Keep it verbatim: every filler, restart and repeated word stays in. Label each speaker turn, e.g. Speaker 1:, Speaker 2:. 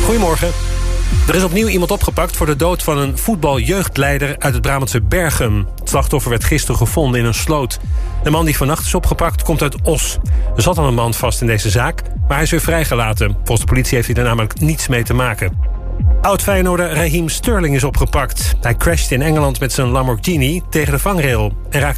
Speaker 1: Goedemorgen. Er is opnieuw iemand opgepakt voor de dood van een voetbaljeugdleider uit het Brabantse Berchem. Het slachtoffer werd gisteren gevonden in een sloot. De man die vannacht is opgepakt komt uit Os. Er zat al een man vast in deze zaak, maar hij is weer vrijgelaten. Volgens de politie heeft hij er namelijk niets mee te maken. Oud-Feyenoorder Raheem Sterling is opgepakt. Hij crashte in Engeland met zijn Lamborghini tegen de vangrail en raakte